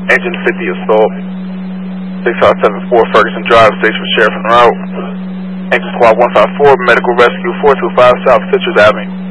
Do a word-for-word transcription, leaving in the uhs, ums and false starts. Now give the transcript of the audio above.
Engine fifty assault. six five seven four Ferguson Drive, station for sheriff en route. Engine squad one five four, medical rescue four two five South Citrus Avenue.